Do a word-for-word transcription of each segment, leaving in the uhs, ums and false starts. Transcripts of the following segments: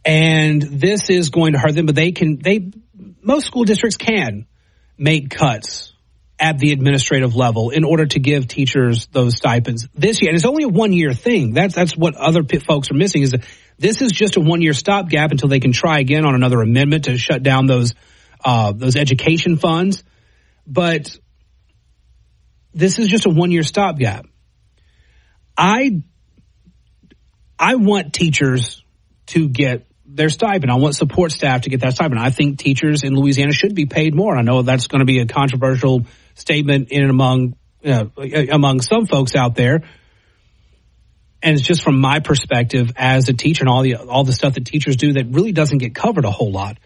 And this is going to hurt them, but they can, they, most school districts can make cuts at the administrative level in order to give teachers those stipends this year. And it's only a one-year thing. That's that's what other folks are missing, is that this is just a one-year stopgap until they can try again on another amendment to shut down those uh, those education funds. But this is just a one-year stopgap. I I want teachers to get their stipend. I want support staff to get that stipend. I think teachers in Louisiana should be paid more. I know that's going to be a controversial statement in and among uh, among some folks out there, and it's just from my perspective as a teacher and all the all the stuff that teachers do that really doesn't get covered a whole lot.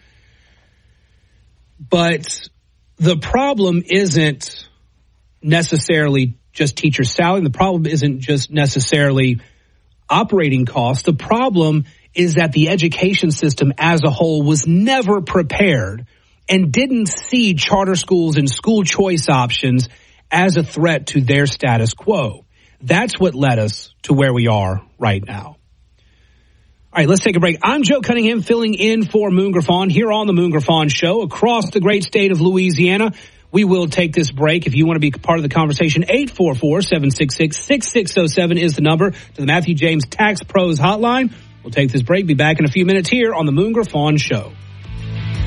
But the problem isn't necessarily just teacher salary. The problem isn't just necessarily operating costs. The problem is that the education system as a whole was never prepared and didn't see charter schools and school choice options as a threat to their status quo. That's what led us to where we are right now. All right, let's take a break. I'm Joe Cunningham, filling in for Moon Griffon here on the Moon Griffon Show across the great state of Louisiana. We will take this break. If you want to be part of the conversation, eight four four, seven six six, six six zero seven is the number to the Matthew James Tax Pros Hotline. We'll take this break, be back in a few minutes here on the Moon Griffon Show.